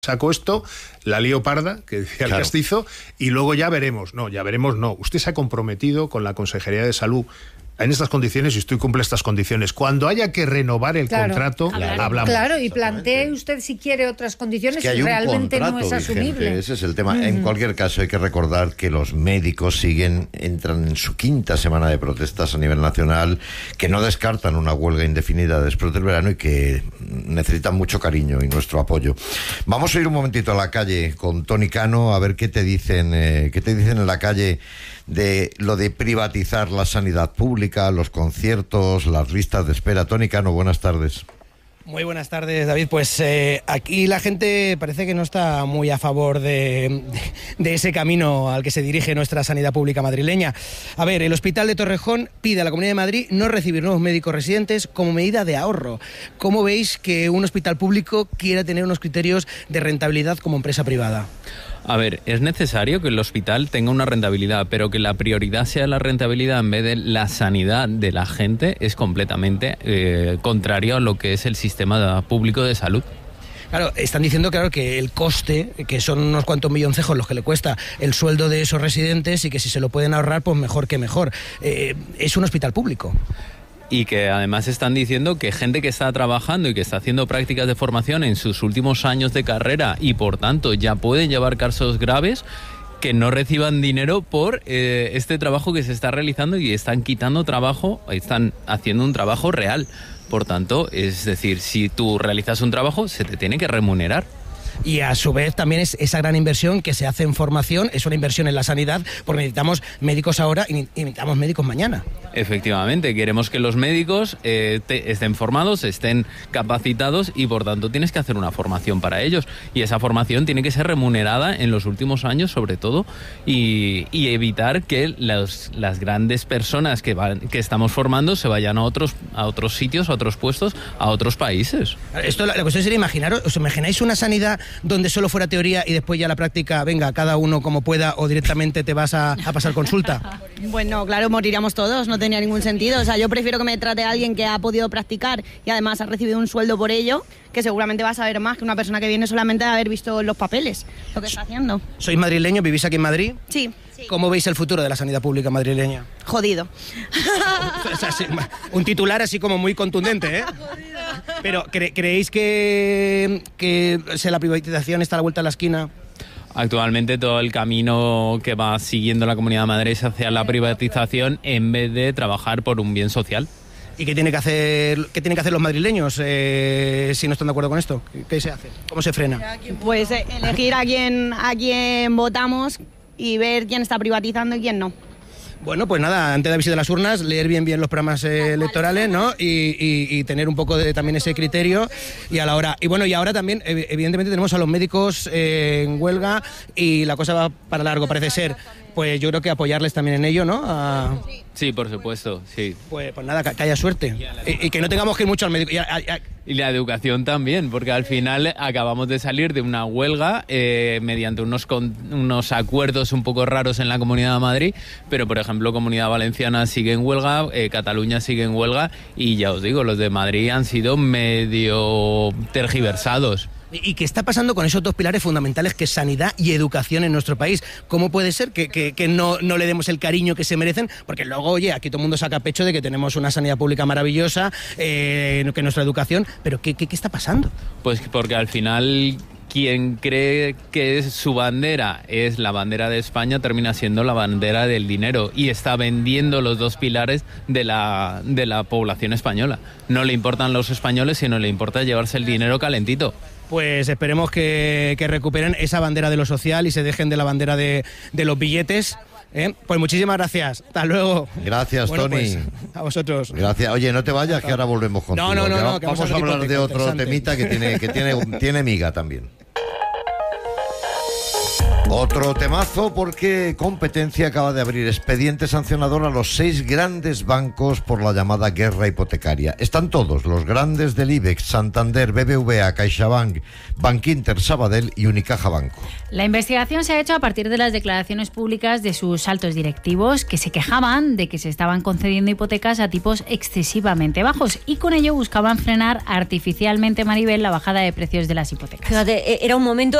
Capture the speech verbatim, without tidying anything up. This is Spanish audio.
Saco esto, la lío parda, que decía el Claro. castizo, y luego ya veremos. No, ya veremos, no. Usted se ha comprometido con la Consejería de Salud en estas condiciones y usted cumple estas condiciones. Cuando haya que renovar el Claro. contrato, Claro. hablamos. Claro, y plantee usted si quiere otras condiciones Es que hay si un realmente contrato no es asumible. vigente, ese es el tema. En cualquier caso, hay que recordar que los médicos siguen, entran en su quinta semana de protestas a nivel nacional, que no descartan una huelga indefinida después del verano y que necesitan mucho cariño y nuestro apoyo. Vamos a ir un momentito a la calle con Toni Cano a ver qué te dicen, eh, qué te dicen en la calle de lo de privatizar la sanidad pública, los conciertos, las listas de espera. Toni Cano, buenas tardes. Muy buenas tardes, David. Pues eh, aquí la gente parece que no está muy a favor de, de, de ese camino al que se dirige nuestra sanidad pública madrileña. A ver, el Hospital de Torrejón pide a la Comunidad de Madrid no recibir nuevos médicos residentes como medida de ahorro. ¿Cómo veis que un hospital público quiera tener unos criterios de rentabilidad como empresa privada? A ver, es necesario que el hospital tenga una rentabilidad, pero que la prioridad sea la rentabilidad en vez de la sanidad de la gente es completamente eh, contrario a lo que es el sistema público de salud. Claro, están diciendo claro que el coste, que son unos cuantos milloncejos los que le cuesta el sueldo de esos residentes y que si se lo pueden ahorrar, pues mejor que mejor. Eh, es un hospital público. Y que además están diciendo que gente que está trabajando y que está haciendo prácticas de formación en sus últimos años de carrera y por tanto ya pueden llevar casos graves, que no reciban dinero por eh, este trabajo que se está realizando y están quitando trabajo, están haciendo un trabajo real. Por tanto, es decir, si tú realizas un trabajo, se te tiene que remunerar. Y a su vez también es esa gran inversión que se hace en formación, es una inversión en la sanidad, porque necesitamos médicos ahora y necesitamos médicos mañana. Efectivamente, queremos que los médicos eh, te, estén formados, estén capacitados y por tanto tienes que hacer una formación para ellos. Y esa formación tiene que ser remunerada en los últimos años sobre todo y, y evitar que los, las grandes personas que, van, que estamos formando se vayan a otros, a otros sitios, a otros puestos, a otros países. Esto, la, la cuestión sería imaginaros, ¿os imagináis una sanidad donde solo fuera teoría y después ya la práctica, venga, cada uno como pueda o directamente te vas a, a pasar consulta? Bueno, claro, moriríamos todos, no tenía ningún sentido. O sea, yo prefiero que me trate a alguien que ha podido practicar y además ha recibido un sueldo por ello, que seguramente va a saber más que una persona que viene solamente a haber visto los papeles, lo que está haciendo. ¿Sois madrileños? ¿Vivís aquí en Madrid? Sí. sí. ¿Cómo veis el futuro de la sanidad pública madrileña? Jodido. O sea, sí, un titular así como muy contundente, ¿eh? Pero ¿cre- ¿creéis que, que o sea, la privatización está a la vuelta de la esquina? Actualmente todo el camino que va siguiendo la Comunidad de Madrid es hacia la privatización en vez de trabajar por un bien social. ¿Y qué tiene que hacer, qué tienen que hacer los madrileños eh, si no están de acuerdo con esto? ¿Qué, qué se hace? ¿Cómo se frena? Pues eh, elegir a quién, a quién votamos y ver quién está privatizando y quién no. Bueno, pues nada, antes de visitar las urnas, leer bien bien los programas eh, electorales, ¿no? Y, y, y tener un poco de también ese criterio. Y a la hora y bueno, y ahora también, evidentemente, tenemos a los médicos eh, en huelga y la cosa va para largo, parece ser. Pues yo creo que apoyarles también en ello, ¿no? A... Sí, por supuesto, sí. Pues, pues nada, que, que haya suerte. Y, y que no tengamos que ir mucho al médico. Y, a, a... y la educación también, porque al final acabamos de salir de una huelga eh, mediante unos, con, unos acuerdos un poco raros en la Comunidad de Madrid, pero por ejemplo Comunidad Valenciana sigue en huelga, eh, Cataluña sigue en huelga y ya os digo, los de Madrid han sido medio tergiversados. ¿Y qué está pasando con esos dos pilares fundamentales que es sanidad y educación en nuestro país? ¿Cómo puede ser que, que, que no, no le demos el cariño que se merecen? Porque luego, oye, aquí todo el mundo saca pecho de que tenemos una sanidad pública maravillosa, eh, que nuestra educación... ¿Pero qué, qué, qué está pasando? Pues porque al final quien cree que su bandera es la bandera de España termina siendo la bandera del dinero y está vendiendo los dos pilares de la, de la población española. No le importan los españoles, sino le importa llevarse el dinero calentito. Pues esperemos que, que recuperen esa bandera de lo social y se dejen de la bandera de, de los billetes. ¿eh? Pues muchísimas gracias. Hasta luego. Gracias, bueno, Toni. Pues, a vosotros. Gracias. Oye, no te vayas, que ahora volvemos contigo. No, no, no. no vamos, vamos a hablar de otro temita que tiene, que tiene, tiene miga también. Otro temazo porque Competencia acaba de abrir expediente sancionador a los seis grandes bancos por la llamada guerra hipotecaria. Están todos, los grandes del IBEX, Santander, B B V A, CaixaBank, Bankinter, Sabadell y Unicaja Banco. La investigación se ha hecho a partir de las declaraciones públicas de sus altos directivos que se quejaban de que se estaban concediendo hipotecas a tipos excesivamente bajos y con ello buscaban frenar artificialmente, Maribel, la bajada de precios de las hipotecas. Fíjate, era un momento